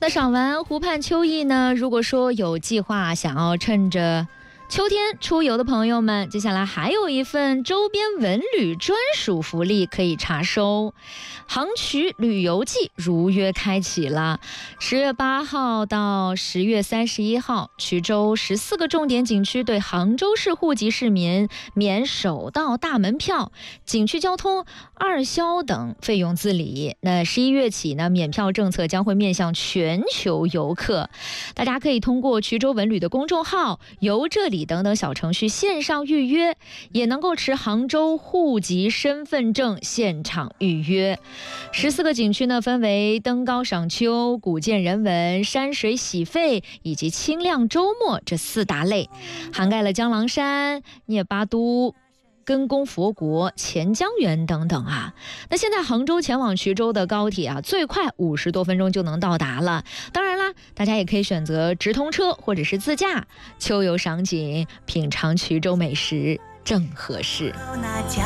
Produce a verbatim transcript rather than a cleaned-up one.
那赏完湖畔秋意呢，如果说有计划想要趁着秋天出游的朋友们，接下来还有一份周边文旅专属福利可以查收。杭衢旅游季如约开启了，十月八号到十月三十一号，衢州十四个重点景区对杭州市户籍市民免首道大门票、景区交通、二销等费用自理。那十一月起呢，免票政策将会面向全球游客，大家可以通过衢州文旅的公众号、游这里等等小程序线上预约，也能够持杭州户籍身份证现场预约。十四个景区呢，分为登高赏秋、古建人文、山水洗肺以及清亮周末这四大类，涵盖了江郎山、聂巴都、根宫佛国、钱江园等等啊。那现在杭州前往衢州的高铁啊，最快五十多分钟就能到达了。当然啦，大家也可以选择直通车或者是自驾，秋游赏景、品尝衢州美食正合适。